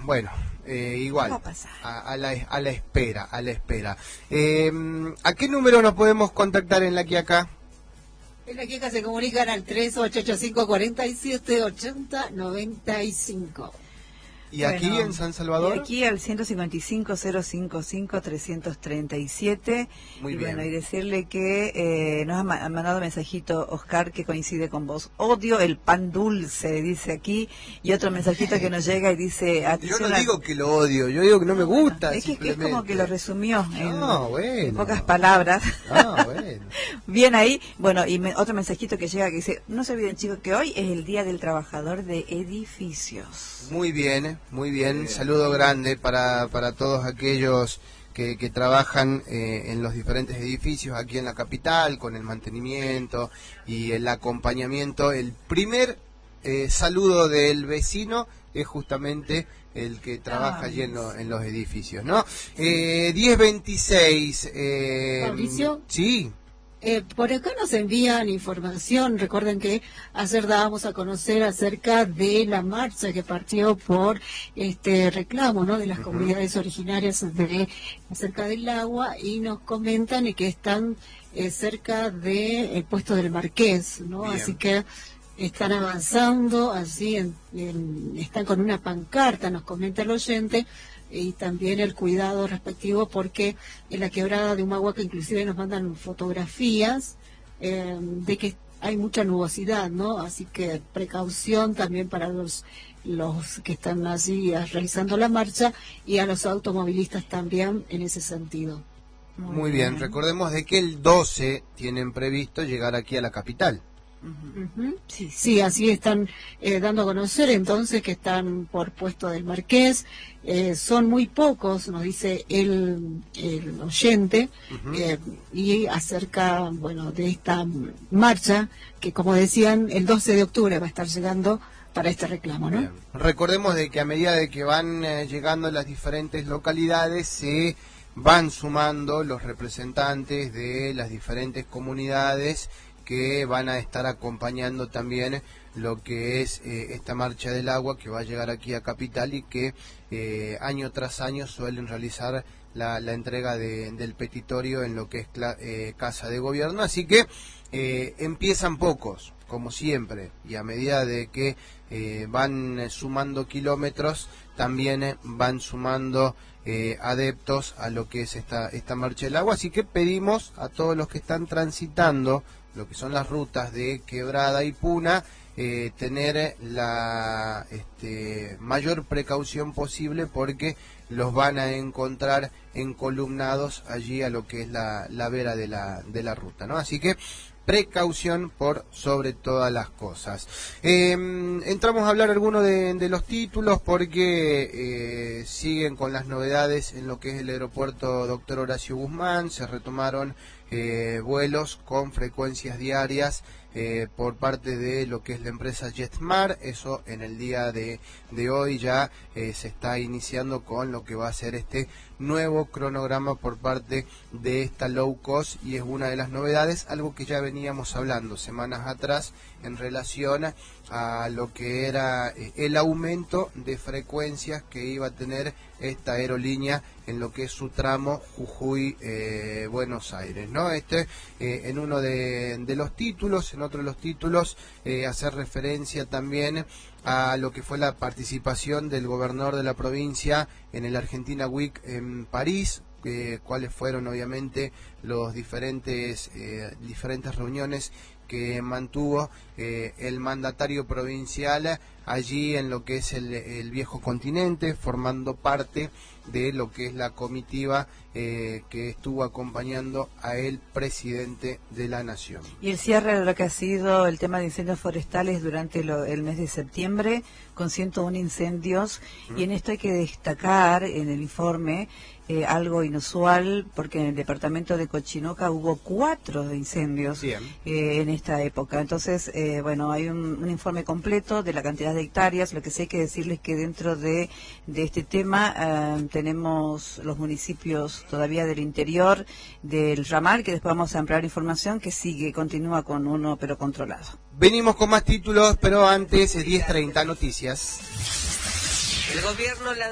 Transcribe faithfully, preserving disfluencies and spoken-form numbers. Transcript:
bueno, eh, igual, Va a pasar. a, a, la, a la espera, a la espera. Eh, ¿A qué número nos podemos contactar en La Quiaca? En La Quiaca se comunican al tres ocho ocho cinco, cuatro siete, ocho cero nueve cinco. ¿Y aquí Bueno, en San Salvador? Y aquí al ciento cincuenta y cinco, cero cincuenta y cinco, trescientos treinta y siete. Muy y bien. bueno, y decirle que eh, nos ha ma- ha mandado mensajito Oscar que coincide con vos. Odio el pan dulce, dice aquí. Y otro mensajito que nos llega y dice... Yo atención no a- digo que lo odio, yo digo que no me Bueno, gusta. es que es simplemente. como que lo resumió en, No, bueno. en pocas palabras. Ah, bueno. Bien ahí. Bueno, y me- otro mensajito que llega que dice, no se olviden chicos que hoy es el Día del Trabajador de Edificios. Muy bien, muy bien. Saludo grande para, para todos aquellos que, que trabajan eh, en los diferentes edificios aquí en la capital, con el mantenimiento y el acompañamiento. El primer eh, saludo del vecino es justamente el que trabaja Ah, allí en, lo- en los edificios, ¿no? Eh, diez veintiséis. Eh, Mauricio. Sí. Eh, por acá nos envían información. Recuerden que ayer dábamos a conocer acerca de la marcha que partió por este reclamo, ¿no?, de las Ujú. comunidades originarias de acerca del agua, y nos comentan que están eh, cerca del puesto del Marqués, ¿no? Bien. Así que están avanzando, así en- en- están con una pancarta, nos comenta el oyente, y también el cuidado respectivo, porque en la quebrada de Humahuaca inclusive nos mandan fotografías eh, de que hay mucha nubosidad, ¿no? Así que precaución también para los los que están allí eh, realizando la marcha, y a los automovilistas también en ese sentido. Muy bien. Recordemos de que el doce tienen previsto llegar aquí a la capital. Ujú. Ujú. Sí, sí. Sí, así están eh, dando a conocer entonces que están por puesto del Marqués. Eh, son muy pocos, nos dice el, el oyente, Ujú. eh, y acerca, bueno, de esta marcha que, como decían, el doce de octubre va a estar llegando para este reclamo, ¿no? Bien. Recordemos de que a medida de que van eh, llegando las diferentes localidades, se van sumando los representantes de las diferentes comunidades que van a estar acompañando también lo que es eh, esta marcha del agua que va a llegar aquí a Capital, y que eh, año tras año suelen realizar la, la entrega de- del petitorio en lo que es cla- eh, Casa de Gobierno. Así que eh, empiezan pocos, como siempre, y a medida de que eh, van eh, sumando kilómetros, también eh, van sumando eh, adeptos a lo que es esta, esta marcha del agua. Así que pedimos a todos los que están transitando lo que son las rutas de Quebrada y Puna, eh, tener la este, mayor precaución posible, porque los van a encontrar encolumnados allí a lo que es la, la vera de la, de la ruta, ¿no? Así que precaución por sobre todas las cosas. Eh, entramos a hablar algunos de, de los títulos, porque eh, siguen con las novedades en lo que es el aeropuerto Doctor Horacio Guzmán. Se retomaron eh, vuelos con frecuencias diarias eh, por parte de lo que es la empresa JetSmart. Eso en el día de, de hoy ya eh, se está iniciando con lo que va a ser este nuevo cronograma por parte de esta low cost, y es una de las novedades, algo que ya veníamos hablando semanas atrás en relación a lo que era eh, el aumento de frecuencias que iba a tener esta aerolínea en lo que es su tramo Jujuy-Buenos Aires, ¿no? Este eh, en uno de, de los títulos. En otro de los títulos eh, hacer referencia también a lo que fue la participación del gobernador de la provincia en el Argentina Week en París, eh, cuáles fueron obviamente los diferentes eh, diferentes reuniones que mantuvo eh, el mandatario provincial allí en lo que es el, el viejo continente, formando parte de lo que es la comitiva eh, que estuvo acompañando a el presidente de la nación. Y el cierre de lo que ha sido el tema de incendios forestales durante lo- el mes de septiembre, con ciento uno incendios, y en esto hay que destacar en el informe eh, algo inusual, porque en el departamento de Cochinoca hubo cuatro incendios Bien. eh, en esta época. Entonces, eh, bueno, hay un, un informe completo de la cantidad de hectáreas. Lo que sí hay que decirles que dentro de, de este tema eh, tenemos los municipios todavía del interior del ramal, que después vamos a ampliar información, que sigue, continúa con uno, pero controlado. Venimos con más títulos, pero antes es diez treinta noticias. El gobierno lanzó